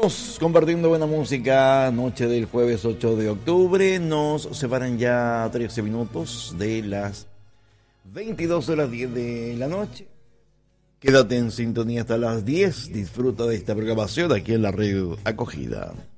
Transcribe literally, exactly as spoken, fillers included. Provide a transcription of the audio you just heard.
Seguimos compartiendo buena música, noche del jueves ocho de octubre. Nos separan ya trece minutos de las veintidós horas diez de la noche. Quédate en sintonía hasta las diez. Disfruta de esta programación aquí en la radio Acogida.